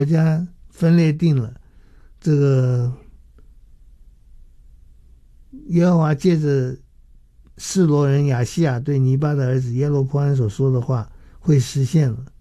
国家分裂定了，这个耶和华借着示罗人亚西亚对尼巴的儿子耶罗波安所说的话会实现了。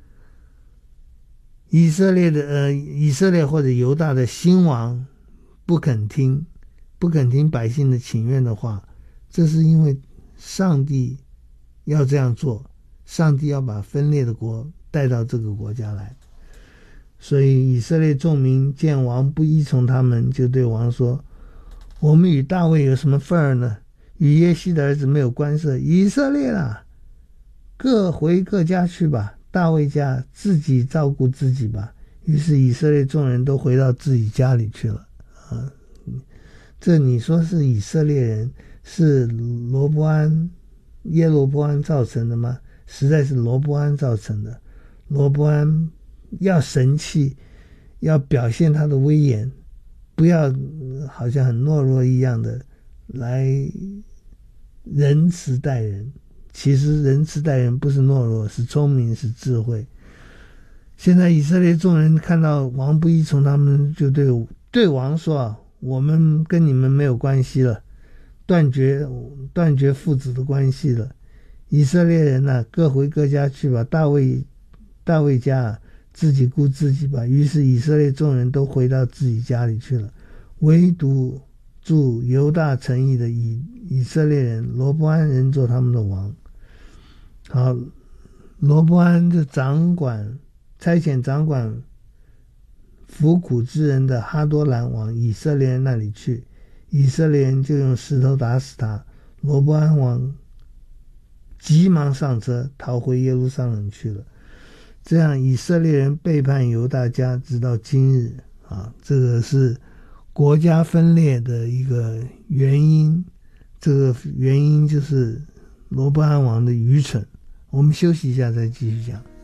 以色列或者犹大的新王不肯听百姓的请愿的话，这是因为上帝要这样做，上帝要把分裂的国带到这个国家来。所以以色列众民见王不依从他们，就对王说，我们与大卫有什么份儿呢？与耶西的儿子没有关涉。以色列啊，各回各家去吧，大卫家自己照顾自己吧。于是以色列众人都回到自己家里去了啊。这你说是以色列人是耶罗波安造成的吗？实在是罗波安造成的。罗波安要神气，要表现他的威严，不要好像很懦弱一样的来仁慈待人。其实仁慈待人不是懦弱，是聪明，是智慧。现在以色列众人看到王不依从他们，就对王说，我们跟你们没有关系了，断绝父子的关系了。以色列人啊，各回各家去吧，大卫家自己顾自己吧。于是以色列众人都回到自己家里去了，唯独住犹大城邑的以色列人罗波安人做他们的王。好，罗波安就差遣掌管服苦之人的哈多兰往以色列人那里去，以色列人就用石头打死他。罗波安王急忙上车逃回耶路撒冷去了。这样以色列人背叛犹大家直到今日啊，这个是国家分裂的一个原因。这个原因就是罗波安王的愚蠢。我们休息一下再继续讲。